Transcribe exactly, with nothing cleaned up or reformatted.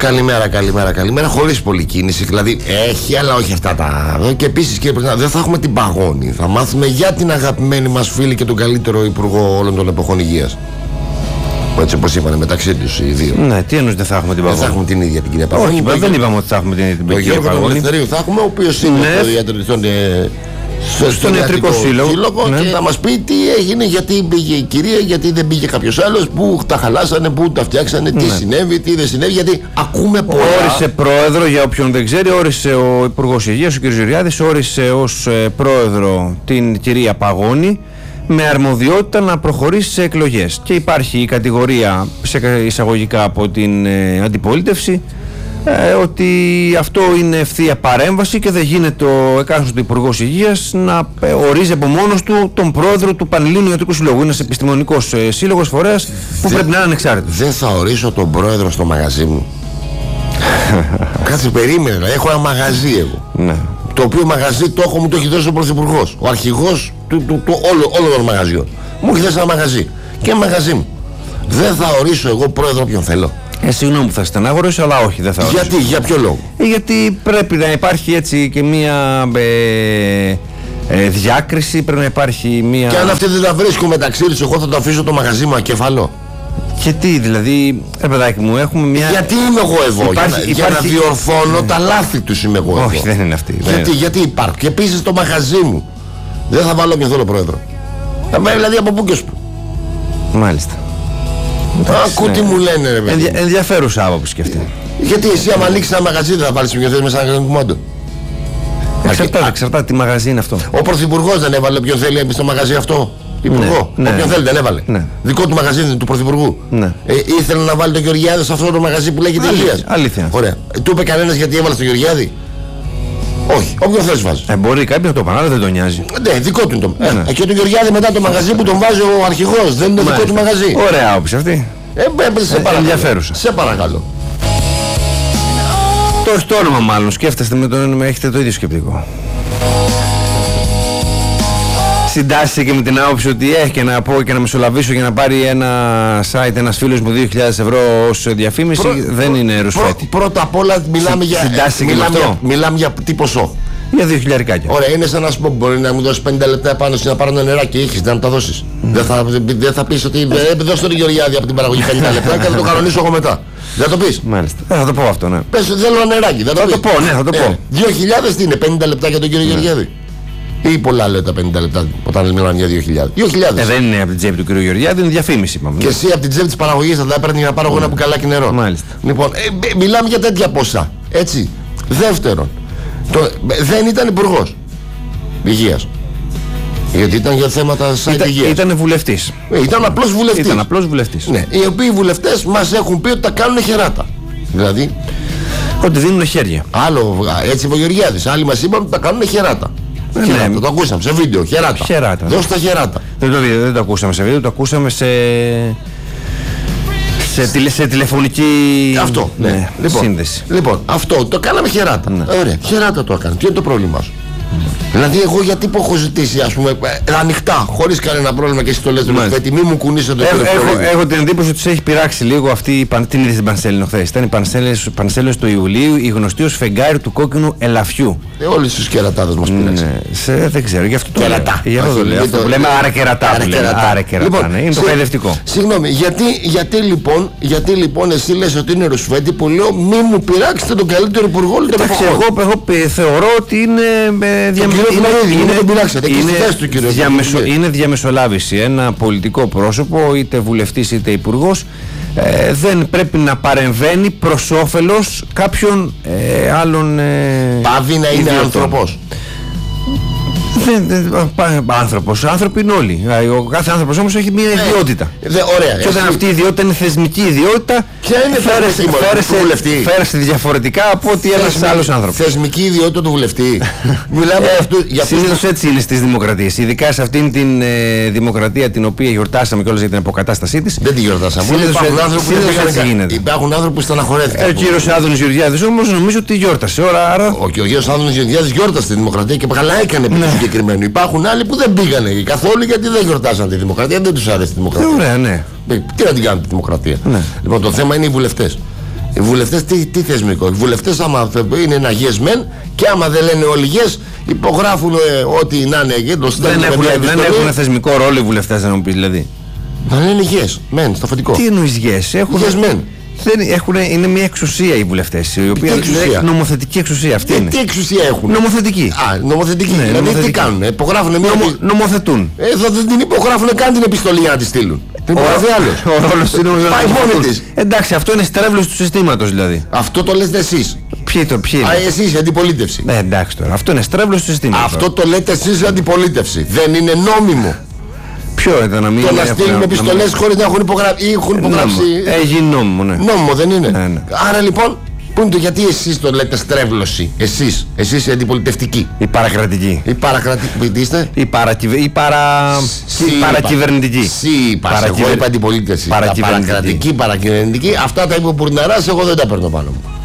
Καλημέρα, καλημέρα, καλημέρα. Χωρίς πολλή κίνηση. Δηλαδή έχει, αλλά όχι αυτά τα. Και επίσης, κύριε Πρεσβευτά, δεν θα έχουμε την παγώνη. Θα μάθουμε για την αγαπημένη μας φίλη και τον καλύτερο υπουργό όλων των εποχών υγείας. Έτσι όπως είπανε μεταξύ τους οι δύο. Ναι, τι εννοείς δεν θα έχουμε την παγώνη? Δεν θα έχουμε την ίδια την κυρία Παγώνη. Όχι, δεν είπαμε ότι θα έχουμε την ίδια την κυρία Παγώνη. Θα έχουμε, ο οποίος είναι ναι. ιατρικών. Στο, στον ιατρικό σύλλογο, σύλλογο ναι. και θα μας πει τι έγινε, γιατί πήγε η κυρία, γιατί δεν πήγε κάποιος άλλος, που τα χαλάσανε, που τα φτιάξανε, τι ναι. συνέβη, τι δεν συνέβη, γιατί ακούμε πολλά. Όρισε πρόεδρο, για όποιον δεν ξέρει, όρισε ο Υπουργός Υγείας, ο κ. Γεωργιάδης, όρισε ως ε, πρόεδρο την κυρία Παγώνη με αρμοδιότητα να προχωρήσει σε εκλογές. Και υπάρχει η κατηγορία σε εισαγωγικά από την ε, αντιπολίτευση Ε, ότι αυτό είναι ευθεία παρέμβαση και δεν γίνεται ο εκάστοτε Υπουργός Υγείας να ε, ορίζει από μόνος του τον πρόεδρο του Πανελλήνιου Ιατρικού Συλλόγου. Είναι ένας επιστημονικός ε, σύλλογος, φορέας που δε, πρέπει να είναι ανεξάρτητος. Δεν θα ορίσω τον πρόεδρο στο μαγαζί μου. Κάτσε, περίμενε, έχω ένα μαγαζί εγώ. Ναι. Το οποίο μαγαζί το έχω, μου το έχει δώσει ο πρωθυπουργός. Ο αρχηγός του, του, του, όλο, όλο των μαγαζιών. Μου έχει δώσει ένα μαγαζί. Και μαγαζί μου. Δεν θα ορίσω εγώ πρόεδρο ποιον θέλω. Ε, συγγνώμη που θα στενάχωρες, αλλά όχι, δεν θα ορίσω. Γιατί, για ποιο λόγο? Ε, γιατί πρέπει να υπάρχει έτσι και μία ε, ε, διάκριση, πρέπει να υπάρχει μία... Και αν αυτοί δεν τα βρίσκουν μεταξύ τους, εγώ θα το αφήσω το μαγαζί μου ακεφαλό. Και τι, δηλαδή, ρε παιδάκι μου, έχουμε μια... Γιατί είμαι εγώ εδώ, υπάρχει, για, υπάρχει... για να διορθώνω ναι. τα λάθη τους είμαι εγώ εδώ. Όχι, δεν είναι αυτή. Γιατί, είναι. γιατί υπάρχει. Και επίσης το μαγαζί μου δεν θα βάλω ποιον θέλω πρόεδρο. Θα βάλω δηλαδή από πού και ως πού. Μάλιστα. Ακού τι μου λένε ρε παιδί. Ενδια, ενδιαφέρουσα άποψη και αυτή. Γιατί εσύ άμα ανοίξεις ένα μαγαζί δεν θα βάλεις ποιον θες μέσα ένα κουμάντο. Εξαρτάται, εξαρτάται τι μαγαζί είναι αυτό. Ο πρωθυπουργός δεν έβαλε ποιον θέλει στο μαγαζί αυτό. Υπουργό. Ναι, όποιον ναι. θέλει δεν έβαλε. Ναι. Δικό του μαγαζί είναι του πρωθυπουργού. Ναι. Ε, ήθελε να βάλει τον Γεωργιάδη σε αυτό το μαγαζί που λέγεται Υγείας. Αλήθεια. Ωραία. Ε, του είπε κανένας γιατί έβαλε τον Γεωργιάδη? Όχι. Όποιον θέλει βάζει. Ε, μπορεί κάποιος να το πανάλα, δεν τον νοιάζει. Ναι, δικό του είναι το. Ναι. Ε, και τον Γεωργιάδη μετά το μαγαζί που τον βάζει ο αρχηγός. Δεν είναι Μάλιστα. δικό του μαγαζί. Ωραία άποψη αυτή. Ε, ε, σε παρακαλώ. Ενδιαφέρουσα. Σε παρακαλώ. Το, στο όνομα μάλλον σκέφτεστε με το όνομα, έχετε το ίδιο σκεπτικό. Συντάσσεται και με την άποψη ότι έχει και να πω και να μεσολαβήσω για να πάρει ένα site ένας φίλος μου δύο χιλιάδες ευρώ ως διαφήμιση. Προ, δεν προ, είναι ρουσφέτη. Πρω, πρώτα απ' όλα μιλάμε για, ε, μιλάμε για, μιλάμε για τι ποσό? Για δύο χιλιάρικάκια. Ωραία, είναι σαν να σου πω μπορεί να μου δώσει πενήντα λεπτά επάνω να πάρω ένα νεράκι, έχεις να μου τα δώσεις. Mm. Δεν θα, δε θα πεις ότι ε, δώσ' τον Γεωργιάδη από την παραγωγή πενήντα λεπτά και θα το κανονίσω εγώ μετά. Δεν θα το πεις? Μάλιστα. Ε, θα το πω αυτό, ναι. Πες ότι θέλω ένα νεράκι, δεν θα το, το πω, ναι, θα το πω. Ε, δύο χιλιάδες τι είναι, πενήντα λεπτά για τον κύριο ναι. Γεωργιάδη? Ή πολλά λέω τα πενήντα λεπτά όταν μιλάνε για δύο χιλιάδες. δύο χιλιάδες. Ε, δεν είναι από την τσέπη του κ. Γεωργιάδη, είναι διαφήμιση. Είπαμε. Και εσύ από την τσέπη της παραγωγής θα τα έπαιρνε για να πάρω εγώ ένα μπουκαλάκι νερό. Μάλιστα. Λοιπόν, ε, μιλάμε για τέτοια ποσά. Έτσι. Δεύτερον, το, δεν ήταν υπουργός Υγείας. Γιατί ήταν για θέματα σαν Ήταν, υγείας. Ήταν βουλευτής. Ε, ήταν απλώς βουλευτής. Ήταν απλώς βουλευτής. Ναι, οι οποίοι βουλευτές μας έχουν πει ότι τα κάνουν χεράτα. Δηλαδή. Ότι δίνουν χέρια. Άλλο, έτσι είπε ο Γεωργιάδης. Άλλοι μας είπαν ότι τα κάνουν χεράτα. Ναι, χεράτα. ναι. Το ακούσαμε σε βίντεο. Χεράτα. Χεράτα. Δώσε τα χεράτα. Δεν το, δεν το ακούσαμε σε βίντεο, το ακούσαμε σε. Σε, τηλε, σε τηλεφωνική αυτό, ναι. Ναι, λοιπόν, σύνδεση. Λοιπόν, αυτό το κάναμε χεράτα. Ναι. Ωραία, χεράτα το έκανε. Τι είναι το πρόβλημά σου? Mm. Δηλαδή, εγώ γιατί που έχω ζητήσει, ας πούμε, ανοιχτά, χωρίς κανένα πρόβλημα και εσύ το λες, γιατί μη μου κουνήσετε το έχω, έχω, έχω την εντύπωση ότι τους έχει πειράξει λίγο αυτή η παν, την είδη στην Πανσέλινο χθες. Ήταν οι Πανσέλινες του Ιουλίου, η γνωστή ως φεγγάρι του κόκκινου ελαφιού. Ε, όλοι τους κερατάδες μας πειράξαν. Ναι, σε, δεν ξέρω, γι' αυτό το κερατά. Γι' αυτό το λέω. Αυτό που λέμε άρα κερατά. Άρα κερατά. Λοιπόν, ναι, είναι το παιδευτικό. Συγγνώμη, γιατί, γιατί, λοιπόν, γιατί λοιπόν εσύ λες ότι είναι ρουσφέτη που λέω μη μου πειράξετε τον καλύτερο υπουργό όλων των εποχών. Εγώ, εγώ θεωρώ ότι είναι είναι διαμεσολάβηση. Ένα πολιτικό πρόσωπο, είτε βουλευτής είτε υπουργός, ε, δεν πρέπει να παρεμβαίνει προς όφελος κάποιων ε, άλλων ε, πάβει να είναι άνθρωπος. Δεν, δεν, άνθρωπος, άνθρωποι είναι όλοι. Ο κάθε άνθρωπος όμως έχει μια ιδιότητα. Δε, ωραία, και όταν αυτή η ιδιότητα είναι θεσμική ιδιότητα, ποια είναι φέρεσαι, φέρεσαι διαφορετικά από ότι ένας άλλος άνθρωπος. Θεσμική ιδιότητα του βουλευτή. Μιλάμε ε, αυτού, για συνήθως έτσι είναι στις δημοκρατίες. Ειδικά σε αυτήν την ε, δημοκρατία την οποία γιορτάσαμε κιόλας για την αποκατάστασή της. Δεν τη γιορτάσαμε. Υπάρχουν άνθρωποι που στεναχωρέθηκαν. Ο κύριος Άδωνης Γεωργιάδης όμως νομίζω ότι γιόρτασε. Ο κύριος Άδωνης Γεωργιάδης γιόρτασε τη δημοκρατία και καλά έκανε. Συγκεκριμένου. Υπάρχουν άλλοι που δεν πήγανε καθόλου γιατί δεν γιορτάσαν τη δημοκρατία, δεν τους άρεσε τη δημοκρατία. Ωραία, ναι. Τι να την κάνουν τη δημοκρατία. Ναι. Λοιπόν, το θέμα είναι οι βουλευτές. Οι βουλευτές τι, τι θεσμικό. Οι βουλευτές άμα είναι ένα yes men και άμα δεν λένε όλοι yes, υπογράφουν ε, ό,τι να είναι εκεί. Δεν έχουν, δεν έχουν θεσμικό ρόλο οι βουλευτές, να μου πεις δηλαδή. Να λένε yes men στο φωτικό. Τι εννοείς yes? Έχουν, yes men. Δεν έχουν, είναι μια εξουσία οι βουλευτές, η οποία είναι νομοθετική εξουσία. Αυτή τι, είναι. Τι εξουσία έχουν? Νομοθετική. Α, νομοθετική. Ναι, δηλαδή νομοθετική. Τι κάνουν, υπογράφουν μια. Νομο, νομοθετούν. Ε, θα δεν την υπογράφουν καν την επιστολή για να τη στείλουν. Την υπογράφει άλλος. Ο ρόλος είναι πάει μόνη της. Εντάξει, αυτό είναι στρέβλωση του συστήματος δηλαδή. Αυτό το λέτε εσείς. Ποιοι το ποιοι? Α, εσείς, αντιπολίτευση. Ε, εντάξει τώρα, αυτό είναι στρέβλωση του συστήματος. Αυτό το λέτε εσείς, αντιπολίτευση. Δεν είναι νόμιμο. Ποιο ήταν να μην. Το να στείλουν επιστολές χωρίς να έχουν υπογράψει ή έχουν υπογράψει. Έχει νόμιμο, ναι. Νόμιμο δεν είναι. Ναι, ναι. Άρα λοιπόν, πού είναι το γιατί εσείς το λέτε στρέβλωση? Εσείς, εσείς οι αντιπολιτευτικοί. Η παρακρατική. Η παρακρατική. Τι είστε? Η, παρακυβε... η, παρα... η παρακυβερνητική. Σύ είπα. Παρακυβε... Εγώ είπα αντιπολίτευση. Παρακυβερνητική. Παρακρατική, παρακυβερνητική. Αυτά τα είπε ο Μπουρναράς, εγώ δεν τα παίρνω πάνω μου.